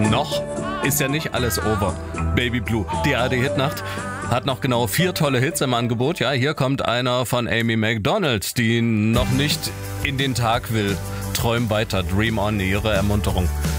Noch ist ja nicht alles over. Baby Blue, die ARD-Hitnacht hat noch genau 4 tolle Hits im Angebot. Ja, hier kommt einer von Amy Macdonald, die noch nicht in den Tag will. Träum weiter, dream on, ihre Ermunterung.